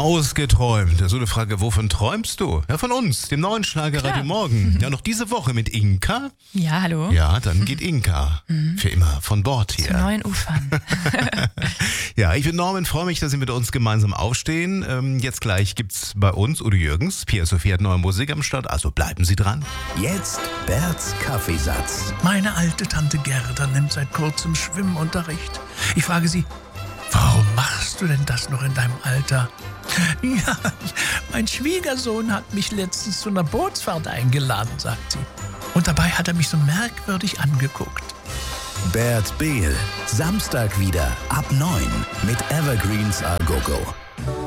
Ausgeträumt. So eine Frage, wovon träumst du? Ja, von uns, dem neuen Schlagerradio Morgen. Ja, noch diese Woche mit Inka. Ja, hallo. Ja, dann geht Inka für immer von Bord hier. Zu neuen Ufern. Ja, ich bin Norman, freue mich, dass Sie mit uns gemeinsam aufstehen. Jetzt gleich gibt's bei uns Udo Jürgens. Pia Sophie hat neue Musik am Start, also bleiben Sie dran. Jetzt Berts Kaffeesatz. Meine alte Tante Gerda nimmt seit kurzem Schwimmunterricht. Ich frage sie, warum machst du denn das noch in deinem Alter? Ja, mein Schwiegersohn hat mich letztens zu einer Bootsfahrt eingeladen, sagt sie. Und dabei hat er mich so merkwürdig angeguckt. Bert Behl, Samstag wieder ab 9 mit Evergreens A Go Go.